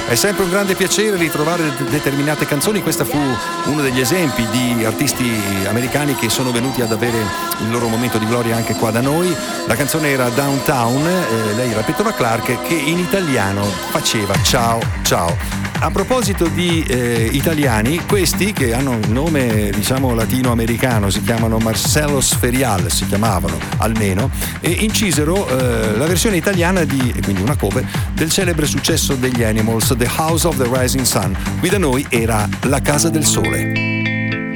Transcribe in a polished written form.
È sempre un grande piacere ritrovare determinate canzoni. Questa fu uno degli esempi di artisti americani che sono venuti ad avere il loro momento di gloria anche qua da noi. La canzone era Downtown, lei era Petra Clark, che in italiano faceva Ciao Ciao. A proposito di italiani, questi che hanno un nome diciamo latinoamericano, si chiamano Marcelo Sferial, si chiamavano almeno, e incisero la versione italiana quindi una cover del celebre successo degli Animals, The House of the Rising Sun. Qui da noi era La Casa del Sole.